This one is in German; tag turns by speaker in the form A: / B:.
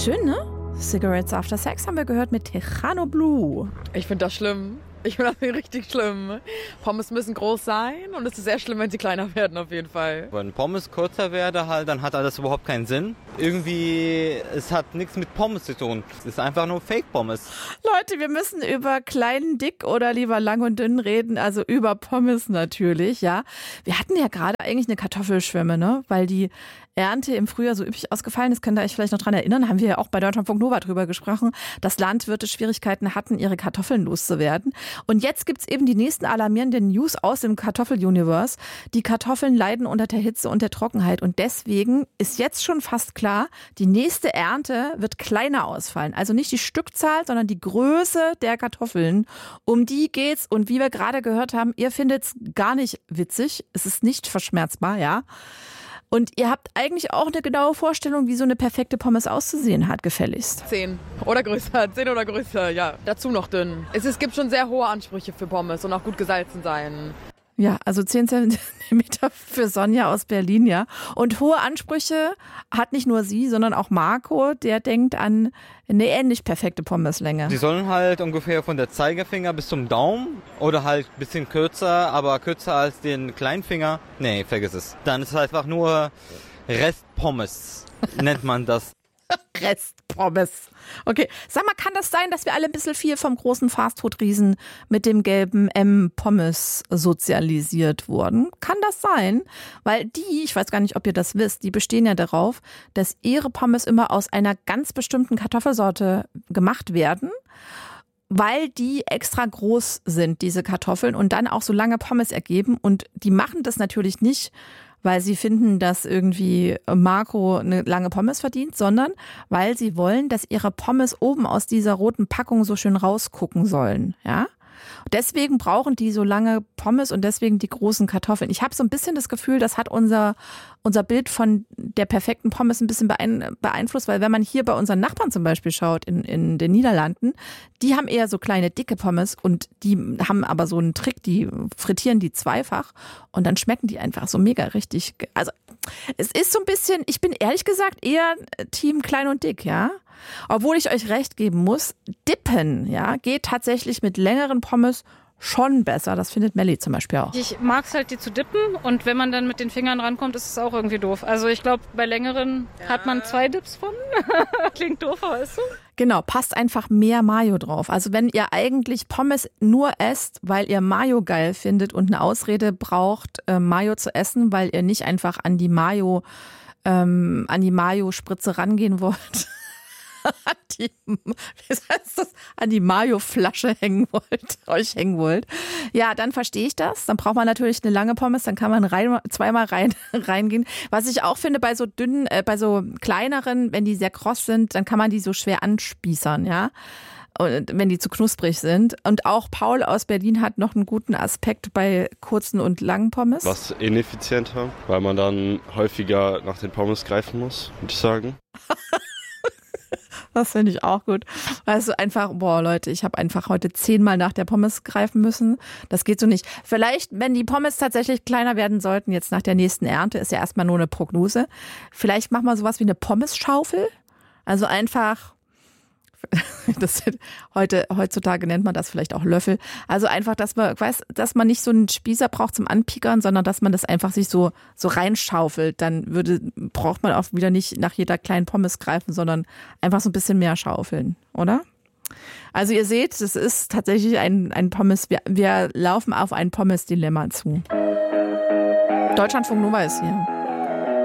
A: Schön, ne? Cigarettes After Sex haben wir gehört mit Tejano Blue.
B: Ich finde das schlimm. Ich finde das richtig schlimm. Pommes müssen groß sein und es ist sehr schlimm, wenn sie kleiner werden auf jeden Fall.
C: Wenn Pommes kürzer werde, dann hat das überhaupt keinen Sinn. Irgendwie, es hat nichts mit Pommes zu tun. Es ist einfach nur Fake-Pommes.
A: Leute, wir müssen über klein, dick oder lieber lang und dünn reden, also über Pommes natürlich, ja. Wir hatten ja gerade eigentlich eine Kartoffelschwemme, ne? Weil die Ernte im Frühjahr so üppig ausgefallen ist, könnt ihr euch vielleicht noch dran erinnern, haben wir ja auch bei Deutschlandfunk Nova drüber gesprochen, dass Landwirte Schwierigkeiten hatten, ihre Kartoffeln loszuwerden. Und jetzt gibt's eben die nächsten alarmierenden News aus dem Kartoffel-Universe. Die Kartoffeln leiden unter der Hitze und der Trockenheit und deswegen ist jetzt schon fast klar, die nächste Ernte wird kleiner ausfallen. Also nicht die Stückzahl, sondern die Größe der Kartoffeln. Um die geht's und wie wir gerade gehört haben, ihr findet's gar nicht witzig. Es ist nicht verschmerzbar, ja. Und ihr habt eigentlich auch eine genaue Vorstellung, wie so eine perfekte Pommes auszusehen hat, gefälligst.
B: 10 oder größer, 10 oder größer, ja. Dazu noch dünn. Es gibt schon sehr hohe Ansprüche für Pommes und auch gut gesalzen sein.
A: Ja, also 10 Zentimeter für Sonja aus Berlin, ja. Und hohe Ansprüche hat nicht nur sie, sondern auch Marco, der denkt an eine ähnlich perfekte Pommeslänge.
C: Die sollen halt ungefähr von der Zeigefinger bis zum Daumen oder halt ein bisschen kürzer, aber kürzer als den Kleinfinger. Nee, vergiss es. Dann ist es einfach nur Restpommes, nennt man das.
A: Restpommes. Okay, sag mal, kann das sein, dass wir alle ein bisschen viel vom großen Fastfood-Riesen mit dem gelben M-Pommes sozialisiert wurden? Kann das sein? Weil die, ich weiß gar nicht, ob ihr das wisst, die bestehen ja darauf, dass ihre Pommes immer aus einer ganz bestimmten Kartoffelsorte gemacht werden, weil die extra groß sind, diese Kartoffeln, und dann auch so lange Pommes ergeben. Und die machen das natürlich nicht, weil sie finden, dass irgendwie Marco eine lange Pommes verdient, sondern weil sie wollen, dass ihre Pommes oben aus dieser roten Packung so schön rausgucken sollen, ja? Deswegen brauchen die so lange Pommes und deswegen die großen Kartoffeln. Ich habe so ein bisschen das Gefühl, das hat unser Bild von der perfekten Pommes ein bisschen beeinflusst, weil wenn man hier bei unseren Nachbarn zum Beispiel schaut in den Niederlanden, die haben eher so kleine, dicke Pommes und die haben aber so einen Trick, die frittieren die zweifach und dann schmecken die einfach so mega richtig. Also es ist so ein bisschen, ich bin ehrlich gesagt eher Team klein und dick, ja. Obwohl ich euch recht geben muss, Dippen, ja, geht tatsächlich mit längeren Pommes schon besser. Das findet Melli zum Beispiel auch.
D: Ich mag es halt, die zu dippen und wenn man dann mit den Fingern rankommt, ist es auch irgendwie doof. Also ich glaube, bei längeren hat man 2 Dips von. Klingt doof, weißt du?
A: Genau, passt einfach mehr Mayo drauf. Also wenn ihr eigentlich Pommes nur esst, weil ihr Mayo geil findet und eine Ausrede braucht, Mayo zu essen, weil ihr nicht einfach an die Mayo-Spritze rangehen wollt, an die Mayo-Flasche euch hängen wollt. Ja, dann verstehe ich das. Dann braucht man natürlich eine lange Pommes, dann kann man zweimal reingehen. Was ich auch finde, bei so dünnen, bei so kleineren, wenn die sehr kross sind, dann kann man die so schwer anspießern, ja. Und wenn die zu knusprig sind. Und auch Paul aus Berlin hat noch einen guten Aspekt bei kurzen und langen Pommes.
E: Was ineffizienter, weil man dann häufiger nach den Pommes greifen muss, würde ich sagen.
A: Das finde ich auch gut. Weißt du, einfach, boah Leute, ich habe einfach heute 10-mal nach der Pommes greifen müssen. Das geht so nicht. Vielleicht, wenn die Pommes tatsächlich kleiner werden sollten, jetzt nach der nächsten Ernte, ist ja erstmal nur eine Prognose. Vielleicht machen wir sowas wie eine Pommesschaufel. Also einfach, heutzutage nennt man das vielleicht auch Löffel. Also einfach, dass man nicht so einen Spießer braucht zum Anpiekern, sondern dass man das einfach sich so reinschaufelt. Dann braucht man auch wieder nicht nach jeder kleinen Pommes greifen, sondern einfach so ein bisschen mehr schaufeln, oder? Also ihr seht, es ist tatsächlich ein Pommes, wir laufen auf ein Pommes-Dilemma zu. Deutschlandfunk Nova ist hier.